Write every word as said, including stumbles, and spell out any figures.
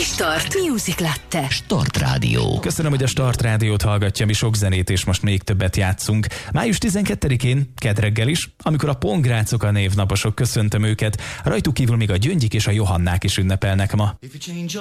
Start Music Latte. Start Rádió. Köszönöm, hogy a Start Rádiót hallgatja, mi sok zenét és most még többet játszunk. május tizenkettedikén, kedd reggel is, amikor a pongrácok a névnaposok, köszöntöm őket. Rajtuk kívül még a Gyöngyik és a Johannák is ünnepelnek ma.